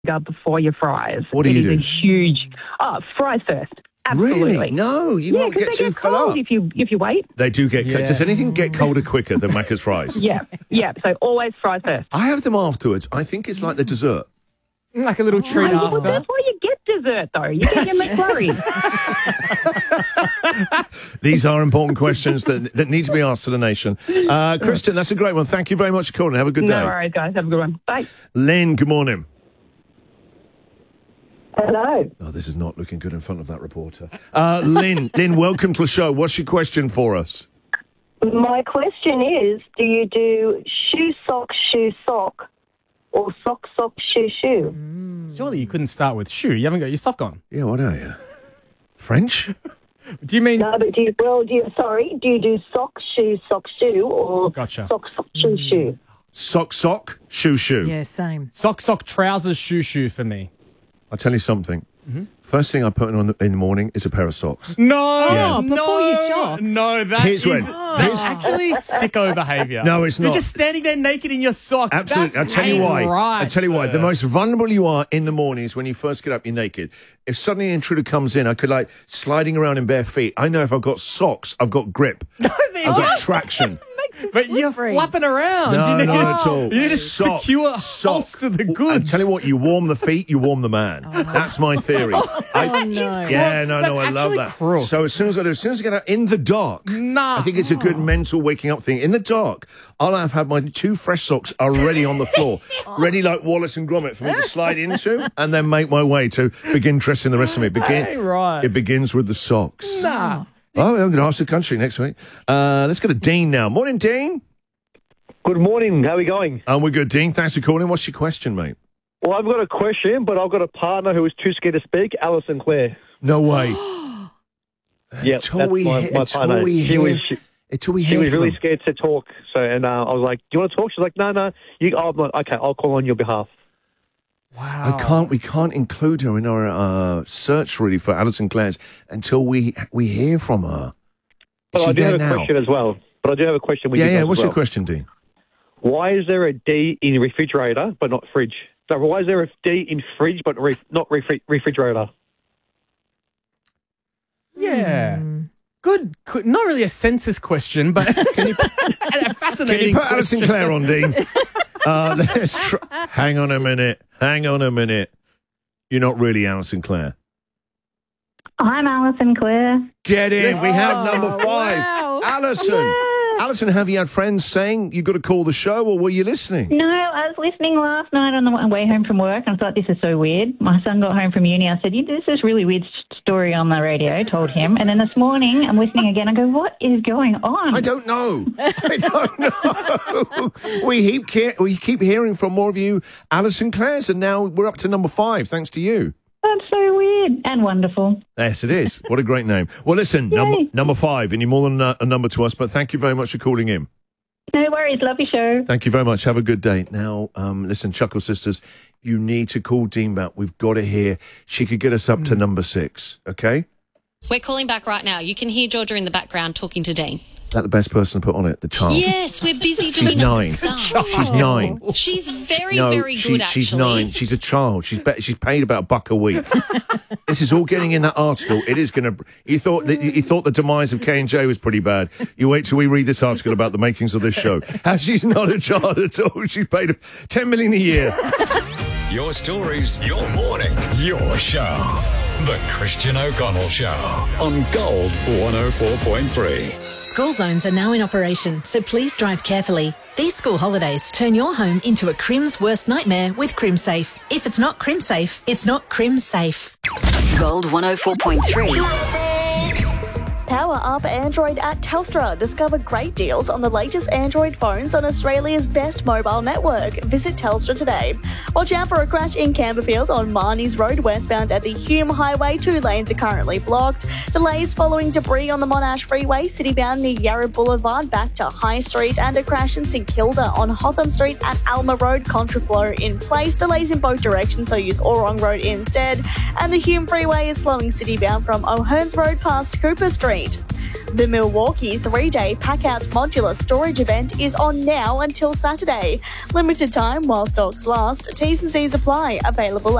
before your fries. What do you do? It is a huge... fries first. Absolutely. Really? No, you won't get too full up. If you wait. They do get cold. Does anything get colder quicker than Macca's fries? Yeah. So always fries first. I have them afterwards. I think it's like the dessert. Like a little treat after. Well, that's why you get dessert, though. You get your McFlurry. These are important questions that need to be asked to the nation. Kristen, that's a great one. Thank you very much for calling. Have a good day. No worries, guys. Have a good one. Bye. Lynn, good morning. Hello. Oh, this is not looking good in front of that reporter. Lynn, welcome to the show. What's your question for us? My question is, do you do shoe, sock, or sock, shoe? Surely you couldn't start with shoe. You haven't got your sock on. Yeah, what are you? French? Do you mean... No, but do you do sock, shoe, or Gotcha. sock, shoe? Sock, shoe. Yeah, same. Sock, trousers, shoe for me. I'll tell you something. First thing I put on in the morning is a pair of socks. No, Yeah. Before your jocks? No, Here's when. that's actually sicko behaviour. No, it's You're not. just standing there naked in your socks. Absolutely. I'll That's tell you why. right, I'll tell you why. sir. The most vulnerable you are in the morning is when you first get up, you're naked. If suddenly an intruder comes in, I could like sliding around in bare feet. I know if I've got socks, I've got grip. I've got traction. But you're flapping around. No, you need, not at all. You need a secure Sock. holster the goods. I'll tell you what, you warm the feet, you warm the man. That's my theory. Oh, no. Yeah, That's I love actually that. cruel. So as soon as I get out in the dark, I think it's a good mental waking up thing. In the dark, I'll have had my 2 fresh socks already on the floor, ready like Wallace and Gromit for me to slide into, and then make my way to begin dressing the rest of me. Right. It begins with the socks. Nah. Oh, I'm going to ask the country next week. Let's go to Dean now. Morning, Dean. Good morning. How are we going? We're good, Dean. Thanks for calling. What's your question, mate? Well, I've got a question, but I've got a partner who is too scared to speak, Alison Clare. No way. Yeah, Until that's we my hear- partner. until we She hear- was Until we she hear was from really them. scared to talk. So, and I was like, "Do you want to talk?" She's like, "No." I'm like, "Okay, I'll call on your behalf." Wow. We can't include her in our search really for Alison Clare's until we hear from her. But Is I she do there have a now? question as well. But I do have a question with you guys Yeah. as What's well. your question, Dean? Why is there a D in refrigerator but not fridge? So why is there a D in fridge but not refrigerator? Yeah. Good. Not really a census question, but a Can fascinating you put Alison question. Clare on, Dean? Hang on a minute. You're not really Alison Clare. I'm Alison Clare. Get in. We have number 5. wow. Alison. Alison, have you had friends saying you've got to call the show, or were you listening? No, I was listening last night on the way home from work, and I thought, this is so weird. My son got home from uni. I said, this is really weird story on the radio, told him. And then this morning, I'm listening again. I go, what is going on? I don't know. We keep hearing from more of you, Alison Clare's, and now we're up to number 5, thanks to you. That's so weird and wonderful. Yes, it is. What a great name. Well, listen, number 5, and you're more than a number to us, but thank you very much for calling in. No worries. Love your show. Thank you very much. Have a good day. Now, listen, Chuckle Sisters, you need to call Dean back. We've got to hear. She could get us up to number 6, okay? We're calling back right now. You can hear Georgia in the background talking to Dean. Is that the best person to put on it, the child? Yes, we're busy doing She's 9. other stuff. She's 9. She's very No, good, actually. She's 9. She's a child. She's paid about $1 a week. This is all getting in that article. It is going to. You thought the demise of K&J was pretty bad. You wait till we read this article about the makings of this show. How she's not a child at all. She's paid $10 million a year. Your stories, your morning, your show. The Christian O'Connell Show on Gold 104.3. School zones are now in operation, so please drive carefully. These school holidays turn your home into a Crim's worst nightmare with CrimSafe. If it's not CrimSafe, it's not CrimSafe. Gold 104.3. Power up Android at Telstra. Discover great deals on the latest Android phones on Australia's best mobile network. Visit Telstra today. Watch out for a crash in Camberfield on Marnie's Road westbound at the Hume Highway. 2 lanes are currently blocked. Delays following debris on the Monash Freeway, citybound near Yarra Boulevard back to High Street, and a crash in St Kilda on Hotham Street at Alma Road. Contraflow in place. Delays in both directions, so use Orong Road instead. And the Hume Freeway is slowing citybound from O'Hearns Road past Cooper Street. The Milwaukee 3-day Pack-Out Modular Storage event is on now until Saturday. Limited time while stocks last. T's and C's apply. Available